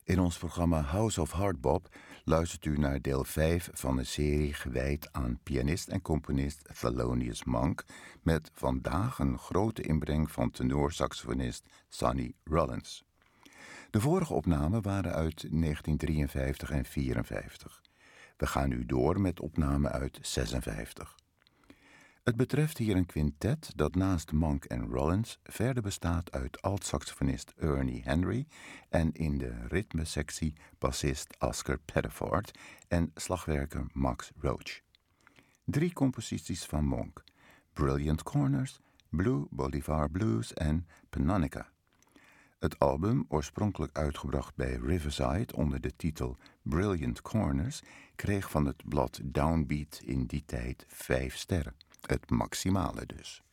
In ons programma House of Hardbop luistert u naar deel 5 van een serie gewijd aan pianist en componist Thelonious Monk, met vandaag een grote inbreng van tenorsaxofonist Sonny Rollins. De vorige opnamen waren uit 1953 en 54. We gaan nu door met opnamen uit 56. Het betreft hier een quintet dat naast Monk en Rollins verder bestaat uit alt-saxofonist Ernie Henry en in de ritmesectie bassist Oscar Pettiford en slagwerker Max Roach. 3 composities van Monk: Brilliant Corners, Blue Bolivar Blues en Pannonica. Het album, oorspronkelijk uitgebracht bij Riverside onder de titel Brilliant Corners, kreeg van het blad Downbeat in die tijd 5 sterren. Het maximale dus.